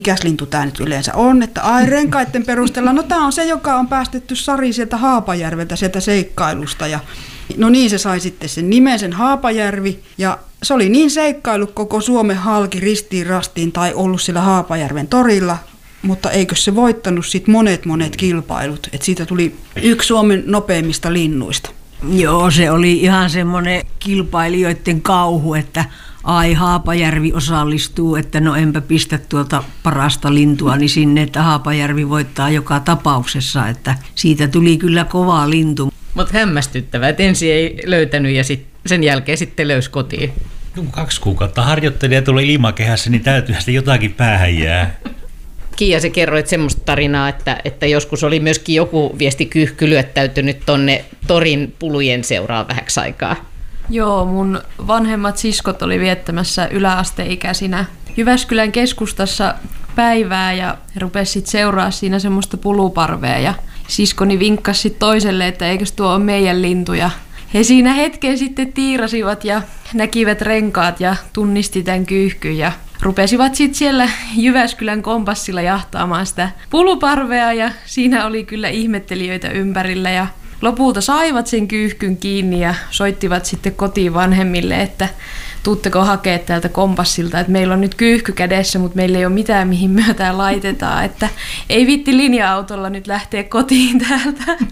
mikäs lintu tämä nyt yleensä on, että renkaiden perusteella, no tämä on se, joka on päästetty Sari sieltä Haapajärveltä, sieltä seikkailusta. Ja no niin, se sai sitten sen nimen, sen Haapajärvi, ja se oli niin seikkailu koko Suomen halki ristiin rastiin tai ollut sillä Haapajärven torilla, mutta eikö se voittanut sitten monet kilpailut, että siitä tuli yksi Suomen nopeimmista linnuista. Joo, se oli ihan semmoinen kilpailijoiden kauhu, että ai Haapajärvi osallistuu, että no enpä pistä tuolta parasta lintua niin sinne, että Haapajärvi voittaa joka tapauksessa, että siitä tuli kyllä kova lintu. Mutta hämmästyttävää, että ensin ei löytänyt ja sen jälkeen sitten löysi kotiin. No, 2 kuukautta harjoitteli ja tuli ilmakehässä, niin täytyy sitten jotakin päähän jää. Kiia, sä kerroit semmoista tarinaa, että joskus oli myöskin joku viestikyyhky lyöttäytynyt tonne torin pulujen seuraan vähäksi aikaa. Joo, mun vanhemmat siskot oli viettämässä yläasteikäisinä Jyväskylän keskustassa päivää ja rupesi sitten seuraa siinä semmoista puluparvea ja siskoni vinkkasi sitten toiselle, että eikös tuo ole meidän lintu ja he siinä hetken sitten tiirasivat ja näkivät renkaat ja tunnisti tämän kyyhkyn ja rupesivat sitten siellä Jyväskylän kompassilla jahtaamaan sitä puluparvea ja siinä oli kyllä ihmettelijöitä ympärillä ja lopulta saivat sen kyyhkyn kiinni ja soittivat sitten kotiin vanhemmille, että tuutteko hakea täältä kompassilta, että meillä on nyt kyyhky kädessä, mutta meillä ei ole mitään mihin myötään laitetaan, että ei viitti linja-autolla nyt lähteä kotiin täältä.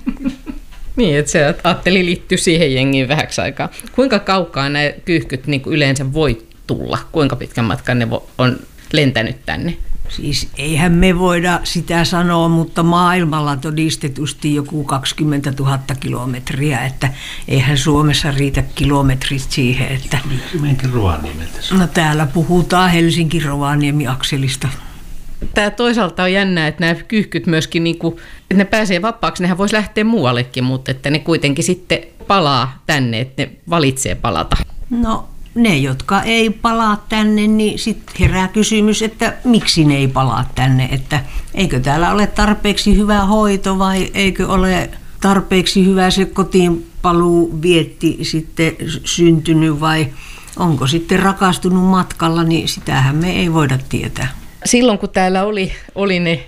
Niin, että se ajatteli liittyä siihen jengiin vähäksi aikaa. Kuinka kaukaa nämä kyyhkyt niin kuin yleensä voi tulla? Kuinka pitkän matkan ne on lentänyt tänne? Siis eihän me voida sitä sanoa, mutta maailmalla todistetusti joku 20 000 kilometriä, että eihän Suomessa riitä kilometrit siihen, että... Menkin Rovaniemeltä. No täällä puhutaan Helsinki-Rovaniemi-akselista. Tämä toisaalta on jännää, että nämä kyyhkyt myöskin, niin kuin, että ne pääsee vapaaksi, nehän voisi lähteä muuallekin, mutta että ne kuitenkin sitten palaa tänne, että ne valitsee palata. No ne, jotka ei palaa tänne, niin sitten herää kysymys, että miksi ne ei palaa tänne, että eikö täällä ole tarpeeksi hyvä hoito vai eikö ole tarpeeksi hyvä se kotiinpaluu vietti sitten syntynyt vai onko sitten rakastunut matkalla, niin sitähän me ei voida tietää. Silloin kun täällä oli ne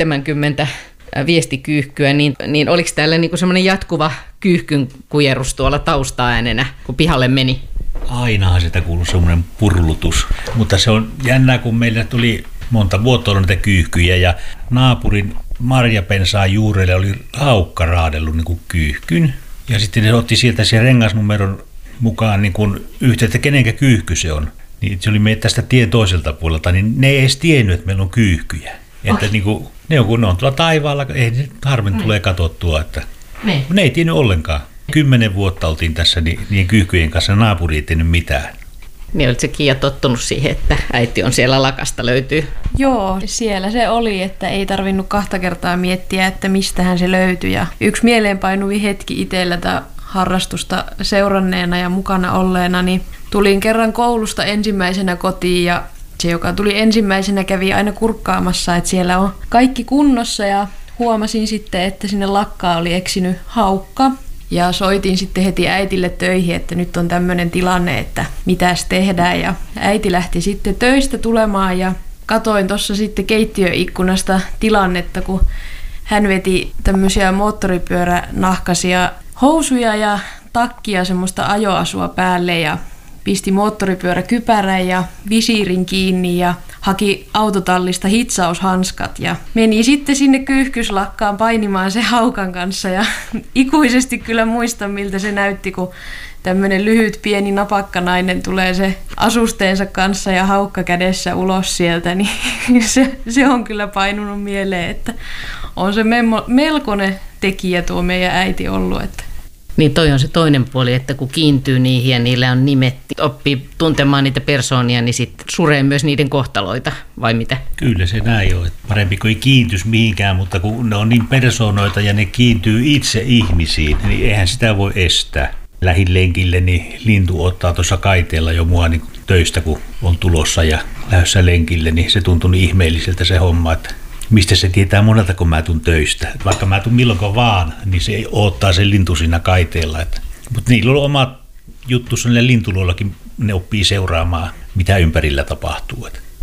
70 viestikyyhkyä, niin oliko täällä niinku semmoinen jatkuva kyyhkyn kujerus tuolla taustaäänenä, kun pihalle meni? Ainahan sitä kuuluu semmoinen purlutus, mutta se on jännää, kun meillä tuli monta vuotta ollut näitä kyyhkyjä ja naapurin marjapensaan juurelle oli haukka raadellut niin kuin kyyhkyn ja sitten ne otti sieltä sen rengasnumeron mukaan niin kuin yhteyttä, kenenkä kyyhky se on. Niin se oli meitä tästä tien toiselta puolelta, niin ne ei edes tiennyt, että meillä on kyyhkyjä. Että niin kuin, ne on tuolla taivaalla, ei harmin tulee katsottua, että ne ei tiennyt ollenkaan. 10 vuotta oltiin tässä niiden kyyhkyjen kanssa, naapuri ei tiennyt mitään. Niin olit se Kiia tottunut siihen, että äiti on siellä lakasta löytyy? Joo, siellä se oli, että ei tarvinnut 2 kertaa miettiä, että mistähän se löytyi. Ja yksi mieleenpainuvi hetki itsellä tätä harrastusta seuranneena ja mukana olleena, niin tulin kerran koulusta ensimmäisenä kotiin ja se, joka tuli ensimmäisenä, kävi aina kurkkaamassa, että siellä on kaikki kunnossa ja huomasin sitten, että sinne lakkaan oli eksynyt haukka. Ja soitin sitten heti äitille töihin, että nyt on tämmöinen tilanne, että mitäs tehdään. Ja äiti lähti sitten töistä tulemaan ja katoin tuossa sitten keittiöikkunasta tilannetta, kun hän veti tämmöisiä moottoripyöränahkaisia housuja ja takkia semmoista ajoasua päälle ja pisti moottoripyöräkypärän ja visiirin kiinni ja haki autotallista hitsaushanskat ja meni sitten sinne kyyhkyslakkaan painimaan se haukan kanssa ja ikuisesti kyllä muistan, miltä se näytti, kun tämmöinen lyhyt pieni napakkanainen tulee se asusteensa kanssa ja haukka kädessä ulos sieltä, niin se on kyllä painunut mieleen, että on se melkoinen tekijä tuo meidän äiti ollut, että niin toi on se toinen puoli, että kun kiintyy niihin ja niillä on nimet, oppii tuntemaan niitä persoonia, niin sitten suree myös niiden kohtaloita, vai mitä? Kyllä se näin on. Parempi kuin ei kiintyisi mihinkään, mutta kun ne on niin persoonoita ja ne kiintyy itse ihmisiin, niin eihän sitä voi estää. Lähin lenkille, niin lintu ottaa tuossa kaiteella jo mua niin töistä, kun on tulossa ja lähdössä lenkille, niin se tuntuu niin ihmeelliseltä se homma, että mistä se tietää monelta, kun mä tuun töistä. Et vaikka mä tuun milloinko vaan, niin se odottaa sen lintu siinä kaiteella. Mutta niillä on omat juttussa, niillä lintuloillakin ne oppii seuraamaan, mitä ympärillä tapahtuu.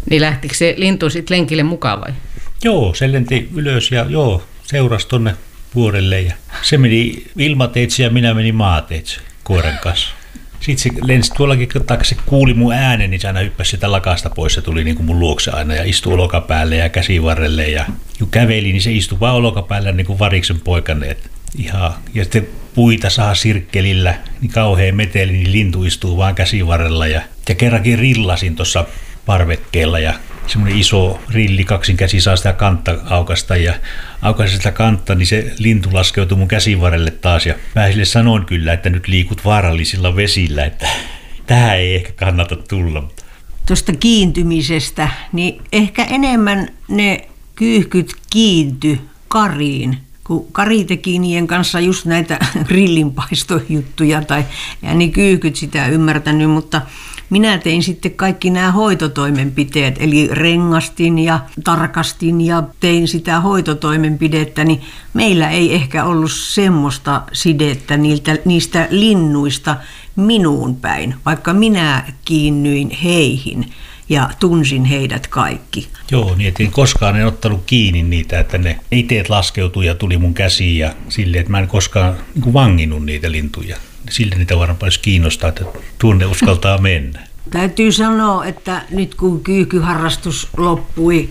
Niin lähtikö se lintu sitten lenkille mukaan vai? Joo, se lenti ylös ja seurasi tonne vuorelle ja se meni ilmateitse ja minä menin maateitse koiran kanssa. Sitten se lensi tuollakin, kun se kuuli mun äänen, niin se aina hyppäsi sitä lakasta pois. Se tuli niin kuin mun luokse aina ja istui olkapäälle ja käsivarrelle. Ja kun käveli, niin se istui vaan olkapäällä niin kuin variksen poikane. Ihan. Ja sitten puita saa sirkkelillä, niin kauhean meteli, niin lintu istuu vaan käsivarrella. Ja kerrankin rillasin tuossa parvekkeella ja semmoinen iso rilli, kaksin käsi saa sitä kantta aukasta ja aukaisi sitä kantta, niin se lintu laskeutui mun käsivarrelle taas ja mä sille sanoin kyllä, että nyt liikut vaarallisilla vesillä, että tähän ei ehkä kannata tulla. Tuosta kiintymisestä, niin ehkä enemmän ne kyyhkyt kiinty kariin, kun Kari teki niiden kanssa just näitä grillinpaistojuttuja ja niin kyyhkyt sitä ymmärtänyt, mutta minä tein sitten kaikki nämä hoitotoimenpiteet, eli rengastin ja tarkastin ja tein sitä hoitotoimenpidettä, niin meillä ei ehkä ollut semmoista sidettä niistä linnuista minuun päin, vaikka minä kiinnyin heihin ja tunsin heidät kaikki. Joo, niin että koskaan en ottanut kiinni niitä, että ne iteet laskeutui ja tuli mun käsiin ja silleen, että mä en koskaan niin vanginnut niitä lintuja. Sille niitä varmaan paljon kiinnostaa, että tuonne uskaltaa mennä. Täytyy sanoa, että nyt kun kyyhkyharrastus loppui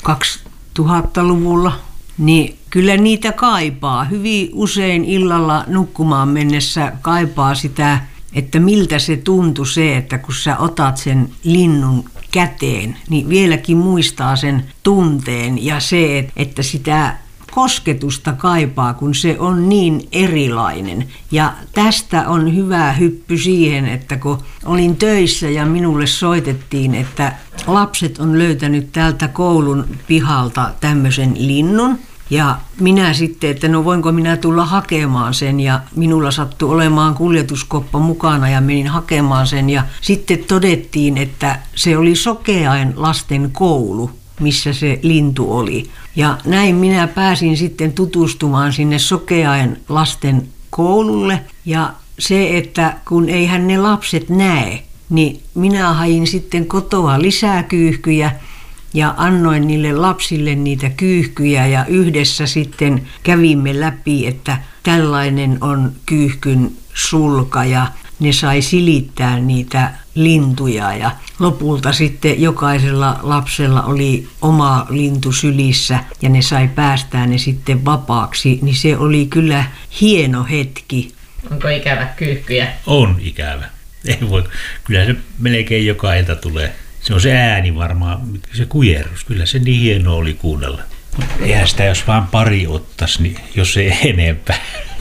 2000-luvulla, niin kyllä niitä kaipaa. Hyvin usein illalla nukkumaan mennessä kaipaa sitä, että miltä se tuntui se, että kun sä otat sen linnun käteen, niin vieläkin muistaa sen tunteen ja se, että sitä kosketusta kaipaa, kun se on niin erilainen. Ja tästä on hyvä hyppy siihen, että kun olin töissä ja minulle soitettiin, että lapset on löytänyt täältä koulun pihalta tämmöisen linnun. Ja minä sitten, että no voinko minä tulla hakemaan sen ja minulla sattui olemaan kuljetuskoppa mukana ja menin hakemaan sen. Ja sitten todettiin, että se oli Sokeain lasten koulu, missä se lintu oli. Ja näin minä pääsin sitten tutustumaan sinne Sokeain lasten koululle. Ja se, että kun eihän ne lapset näe, niin minä hain sitten kotoa lisää kyyhkyjä ja annoin niille lapsille niitä kyyhkyjä ja yhdessä sitten kävimme läpi, että tällainen on kyyhkyn sulka ja ne sai silittää niitä lintuja ja lopulta sitten jokaisella lapsella oli oma lintu sylissä ja ne sai päästää ne sitten vapaaksi, niin se oli kyllä hieno hetki. Onko ikävä kyyhkyjä? On ikävä. Ei voi. Kyllä se melkein joka ilta tulee. Se on se ääni varmaan, se kujerrus. Kyllä se niin hienoa oli kuunnella. Eihän sitä jos vaan pari ottaisi, niin jos ei enempää.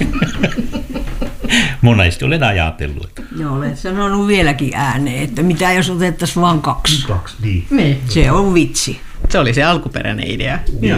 Monesti olen ajatellut. Joo, olet sanonut vieläkin ääneen, että mitä jos otettaisiin vaan 2. 2, niin. Se on vitsi. Se oli se alkuperäinen idea. Joo.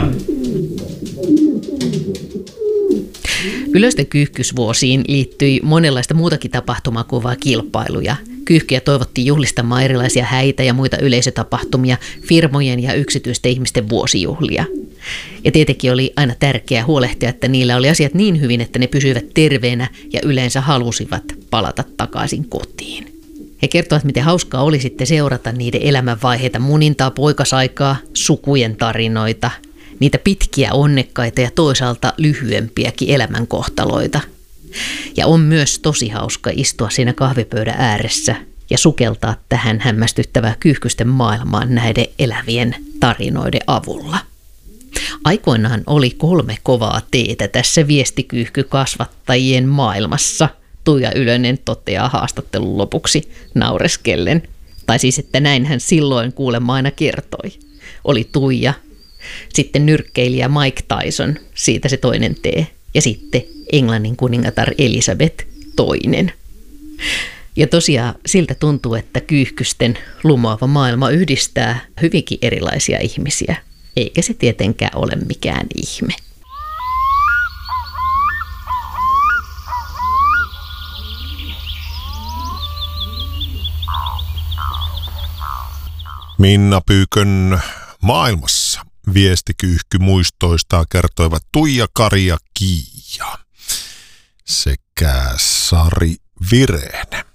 Ylösten kyyhkysvuosiin liittyi monenlaista muutakin tapahtumakuvaa kilpailuja. Kyyhkyjä toivottiin juhlistamaan erilaisia häitä ja muita yleisötapahtumia, firmojen ja yksityisten ihmisten vuosijuhlia. Ja tietenkin oli aina tärkeää huolehtia, että niillä oli asiat niin hyvin, että ne pysyivät terveenä ja yleensä halusivat palata takaisin kotiin. He kertovat, miten hauskaa oli sitten seurata niiden elämänvaiheita, munintaa, poikasaikaa, sukujen tarinoita, niitä pitkiä onnekkaita ja toisaalta lyhyempiäkin elämänkohtaloita. Ja on myös tosi hauska istua siinä kahvipöydän ääressä ja sukeltaa tähän hämmästyttävää kyyhkysten maailmaan näiden elävien tarinoiden avulla. Aikoinaan oli 3 kovaa teetä tässä viestikyyhkykasvattajien maailmassa, Tuija Ylönen toteaa haastattelun lopuksi naureskellen. Tai siis, että näin hän silloin kuulemma aina kertoi. Oli Tuija, sitten nyrkkeilijä Mike Tyson, siitä se toinen tee, ja sitten Englannin kuningatar Elisabeth toinen. Ja tosiaan siltä tuntuu, että kyyhkysten lumoava maailma yhdistää hyvinkin erilaisia ihmisiä, eikä se tietenkään ole mikään ihme. Minna Pyykön maailmassa viestikyyhkymuistoista kertoivat Tuija, Kari ja Kiia sekä Sari Virene.